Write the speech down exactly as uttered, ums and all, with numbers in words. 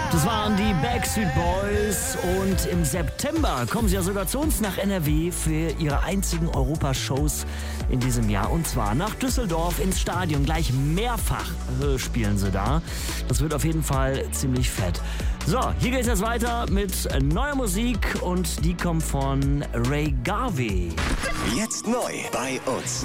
Das waren die Backstreet Boys und im September kommen sie ja sogar zu uns nach N R W für ihre einzigen Europashows in diesem Jahr. Und zwar nach Düsseldorf ins Stadion. Gleich mehrfach äh, spielen sie da. Das wird auf jeden Fall ziemlich fett. So, hier geht es jetzt weiter mit neuer Musik und die kommt von Ray Garvey. Jetzt neu bei uns.